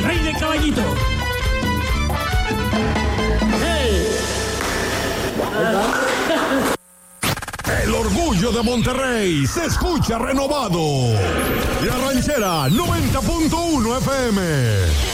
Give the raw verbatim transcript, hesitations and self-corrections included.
el rey del caballito. ¡Hey! El orgullo de Monterrey se escucha renovado. La Ranchera noventa punto uno F M.